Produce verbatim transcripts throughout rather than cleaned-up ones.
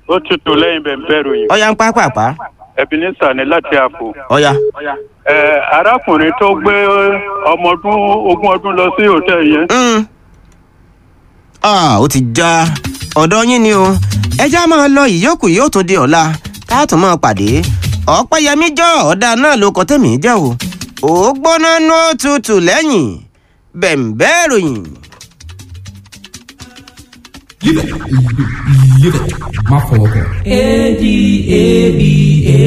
ó tutù lẹ́yìn bẹ́ẹ̀ bẹ́ẹ̀ ròyìn. ọ̀ya ń pápápá. Ebenezer ní láti àpò. ọ̀ya. ẹ arákùnrin tó gbé ọmọ ọdún ogún ọdún lọ sí hòtẹ́ẹ̀lì yẹn. ó ti já ọ̀dọ̀ yín ni o ẹja máa lọ ìyókù yóò tún di ọ̀la ká tún máa pàdé ọ̀pẹ́yẹmí jọ ọ̀dà náà ló kọ́ tẹ̀mí jẹ́ o ò gbóná ní ó tutù lẹ́yìn bẹ̀m̀bẹ́ ròyìn. Live it. Live it. My father. A D A B A.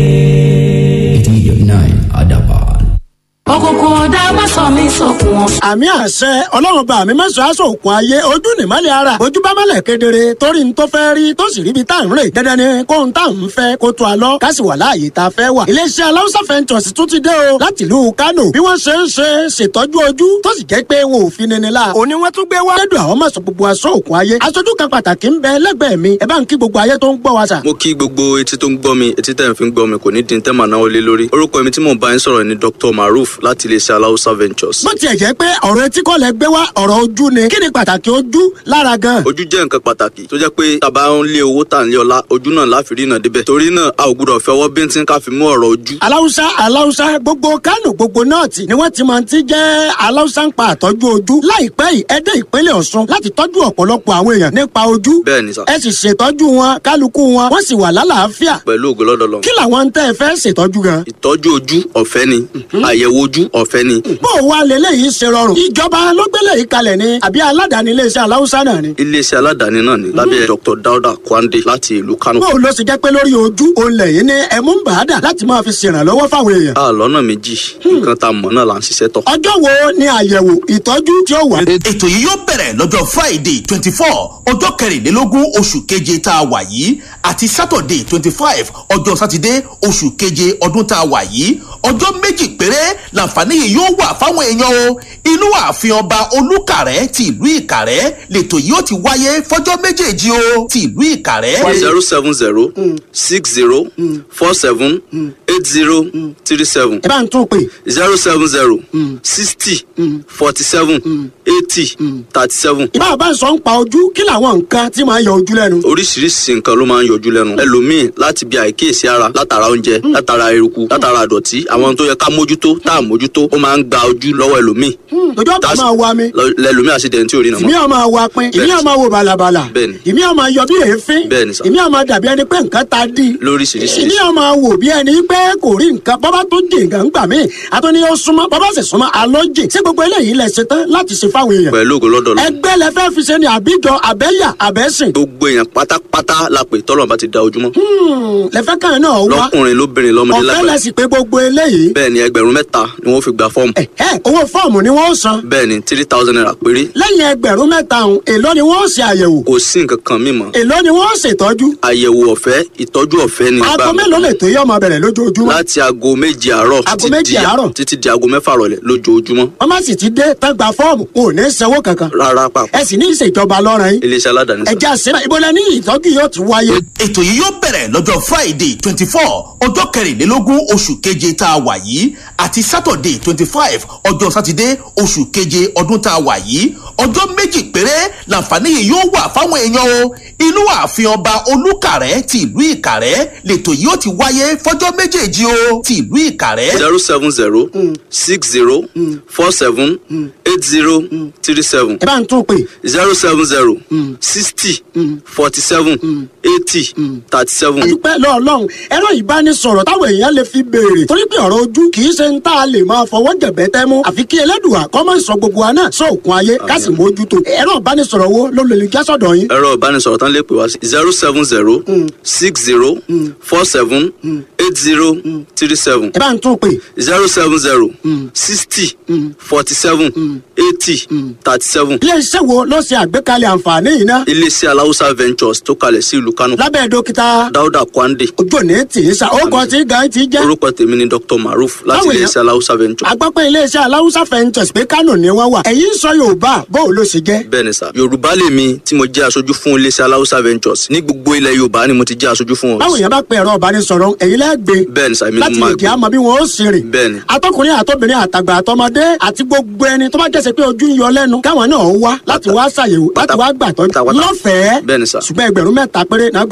eighty nine Adaban. Òkùnkùn ọ̀dà má sọ mí sókun ọ̀. àmì àṣẹ ọlọ́run bá mi mẹ́sàn-án aṣọ òkun ayé ojú nìmọ́lẹ̀ ara ojú bá mọ́lẹ̀ kedere torí n tó fẹ́ rí tó sì ríbi tá à ń rè dandan ni kóhun tá à ń fẹ́ kó tó a lọ ká sì wà láàyè tá a fẹ́ wà. iléeṣẹ́ aláwùsá fẹ́ntọ̀sì tún ti dé o láti ìlú Kánò bí wọ́n ṣe ń ṣe ṣètọ́jú ojú tó sì jẹ́ pé wọn ò fi nini la. òní wọ́n tún gbé wá. lẹ́dùn àwọn mọ̀sán gbogbo aṣọ òkun ayé aṣojú kan pàtàkì ń bẹ lẹ́gbẹ̀ẹ́ mi ẹ bá ń kí gbogbo ayé tó ń gbọ́ wa sà. mo kí gbogbo etí tó ń gbọ́ mi etí tẹ̀ ń fi ń gbọ́ mi kò ní dín tẹ́ màá náwó lé lórí. orúkọ mi tí mò ń bá yín sọ̀rọ̀ ni Doctor Maruf láti iléeṣẹ́ aláwùsá ventures. bó tiẹ̀ jẹ́ pé ọ̀rọ̀ etí kọ́ lẹ gbé wá ọ̀rọ̀ ojú ni kí ni pàtàkì ojú lára gan. ojú jẹ́ nǹkan pàtàkì tó jẹ́ pé tàbá ń lé owó tà ń lé ọlá ojú náà láfi rí náà débẹ̀ torí náà a ò gbúdọ̀ fẹ́ ọwọ́ bíntín ká fi mú ọ̀rọ̀ ojú. aláwùsá aláwùsá gbogbo Kánò gbogbo nọ́ọ̀tì ni wọ́n ti máa ti jẹ́ aláwùsá ń pa àtọ́jú ojú láìpẹ́ yìí ẹ dé ìpínlẹ̀ Ọ̀ṣun láti tọ́jú ọ̀pọ̀lọpọ̀ àwọn èèyàn nípa ojú. bẹ́ẹ̀ ni sà. ẹ sì ṣètọ́jú wọn kálukú wọn wọ́n sì wà lálàáfíà. pẹ̀lú ògo lọ́dọ̀ Ọlọ́run. kí làwọn tẹ́ ẹ fẹ́ ṣètọ́jú gan. ìtọ́jú ojú ọ̀fẹ́ ni àyẹ̀wò ojú ọ̀fẹ́ ni. bó o wá lélẹ́yìí ṣe rọrùn ìjọba ló gbélé yìí kalẹ̀ ni àbí aládàáni iléeṣẹ́ aláwùsá náà ni. iléeṣẹ́ aládàáni náà ni lábẹ́ Doctor Dauda Kwande láti ìlú Kánò. bó o lọ sì jẹ́ pé lórí ojú òun lẹ́yìn ní ẹ̀mú ń bàdà láti máa fi ṣèrànlọ́wọ́ fáwọn èèyàn. a lọ́nà méjì nǹkan tá a mọ̀ náà là ń ṣiṣẹ́ tọ̀. ọjọ́ wo ni àyẹ̀wò ìtọ́jú tí ó wà. ètò yìí yóò bẹ̀rẹ̀ lọ́jọ́ Friday twenty four ọjọ́ kẹrìnlélógún oṣù keje tá a wà yìí àti Saturday twenty five ọjọ́ sátidé oṣù keje ọdún tá a wà yìí ọjọ́ méjì péré làǹfààní yìí yóò wà fáwọn èèyàn o inú ààfin ọba Olúkàrẹ́ ti ìlú Ìkàrẹ́ lètò yìí ó ti wáyé fọjọ́ méjèèjì o ti ìlú Ìkàrẹ́. zero seven zero six zero four seven eight zero three seven. ẹ bá ń tún pè. zero seven zero sixty forty seven eighty thirty seven. ìbá bá ń sọ ń pa ojú kí làwọn nǹkan tí máa yọ ojú lẹ́nu. oríṣiríṣi nǹkan ló máa ń yọjú lẹ́nu ẹlòmíì láti bí àìkíyèsí ara látara oúnjẹ látara eruku látara àdọ̀tí àwọn tó yẹ ká mójútó tá à mójútó ó máa ń gba ojú lọ́wọ́ ẹlòmíì. ojú ọ̀pá máa wa mi. lẹ́lòmíì àṣìdẹ̀ntì ò rí nàmọ́. ìmí ọ̀ máa wa pin ìmí ọ̀ máa wo bàlàbàlà ìmí ọ̀ máa yọ bí èéfín ìmí ọ̀ máa dàbí ẹni pé nǹkan ta dí. lóríṣiríṣi. ìmí ọ̀ máa wò bí ẹni pé kò rí nǹkan bọ́bá tó jì nǹkan gbà mí àtúní ó súnmọ́ bọ́bá sì súnmọ́ alójì ṣé gbogbo eléyìí lẹ ṣe tán láti ṣe fáwọn èèyàn. pẹ̀lú ògo lọ́dọ̀ Ọlọ́run. ẹgbẹ́ lẹ fẹ́ fi ṣe ni àbíjọ àbẹ́yà àbẹ́sìn. gbogbo èèyàn pátápátá la pè tọ́lọ̀ bá ti da ojúmọ́. lẹ́fẹ́ kan náà wá lọ́kùnrin lóbìnrin lọ́mọdé lágbàá. ọ̀fẹ́ lẹ sì pé gbogbo eléyìí. bẹ́ẹ̀ ni ẹgbẹ̀rún mẹ́ta ni wọ́n fi gba fọ́ọ̀mù. ẹ ẹ owó fọ́ọ̀mù ni wọ́n san. bẹ́ẹ̀ ni three thousand naira péré. lẹ́yìn ẹgbẹ̀rún mẹ́ta ọ̀hún èló ni wọ́n ṣe àyẹ̀wò. kò sí nǹkan kan mímọ́. èló ni wọ́n ṣètọ́jú. àyẹ̀wò ọ̀fẹ́ ìtọ́jú ọ̀fẹ́ ni. aago mélòó lè tó yọ ọmọ bẹ̀rẹ̀ lójoojúmọ́. láti aago méje àárọ̀ aago méje àárọ̀ títí di aago mẹ́fà rọ̀lẹ́ lójoojúmọ́. wọ́n má sì ti dé tán gba fọ́ọ̀mù kò ní sanwó kankan. rárá pàpọ̀. ẹ sì ní ìṣèjọba lọ́rùn yín. iléeṣẹ́ aládàáni sá. ẹ jẹ́ àṣẹ ìbọlẹ̀ ní ìtọ́jú yóò ti wáyé. ètò yìí yóò bẹ̀rẹ̀ lọ́jọ́ Friday twenty four ọjọ́ kẹrìnlélógún oṣù keje tá a wà yìí àti Saturday twenty five ọjọ́ sátidé oṣù keje ọdún tá a wà yìí ọjọ́ méjì péré làǹfààní yìí yóò wà fáwọn èèyàn o inú ààfin ọba Olúkàrẹ́ ti ìlú Ìkàrẹ́ lètò yìí ó ti wáyé fọjọ́ méjèèjì o ti ìlú Ìkàrẹ́. zero seven zero six zero four seven eight zero three seven. ẹ bá ń tún pè. zero seven zero sixty forty seven eighty thirty seven. àdúpẹ́ lọ́ọ̀lọ́hún ẹ̀rọ ìbánisọ̀rọ̀ táwọn èèyàn lè fi béèrè torí pé ọ̀rọ̀ ojú kì í ṣe ń tá a lè máa fọwọ́ jẹ̀bẹ́ tẹ́ mú àfi kí Ẹlẹ́dùà kó máa sọ gbogbo wa náà sóòkun ayé ká sì mójútó ẹ̀rọ ìbánisọ̀rọ̀ wo ló lè já sọ̀dọ̀ yín. ẹ̀rọ ìbánisọ̀rọ̀ tán lè pè wá sí zero seven zero six zero four seven eight zero three seven. ẹ bá ń tún pè. zero seven zero sixty forty seven eighty thirty seven. iléeṣẹ́ wo ló ṣe àgbékalẹ̀ àǹfààní yìí ná. iléeṣẹ́ aláwùsá ventures tó kalẹ̀ sí ìlú Kánò. lábẹ́ dókítà Dáúdà Kwande. ojú òní tì í sa ó kọ́ tí gan ti jẹ́. orúkọ tèmi ni Doctor Maruf láti Báwo iléeṣẹ́ aláwùsá ventures. agbápẹ́ iléeṣẹ́ aláwùsá ventures pé Kánò ni wọ́n wà ẹ̀yin ń sọ Yorùbá bóun ló ṣe jẹ́. bẹ́ẹ̀ni sá Yorùbá lèmi tí mo jẹ́ aṣojú fún iléeṣẹ́ aláwùsá ventures ní gbogbo ilẹ̀ Yorùbá ni mo ti jẹ́ aṣojú fún wọn. báwo yẹn bá pe ẹ̀rọ ìbánisọ̀rọ̀ ẹ̀yin lẹ́gbẹ̀ẹ́. bẹ́ẹ̀ni sá èmi láti ni mo máa lè kí a mọ bí wọn ó ṣe rìn. bẹ́ẹ̀ni. atọkùnrin àtọbìnrin àtàgbà àtọmọdé àti gbogbo ẹni tó bá jẹ́sẹ̀ pé ojú ń yọ lẹ́nu káwọn náà wá láti wá ṣàyẹ̀wò láti wá gbàtọ́jú lọ́fẹ̀ẹ́. bẹ́ẹ̀ni sá. ṣùgbọ́n ẹgbẹ̀rún mẹ́ta péré náà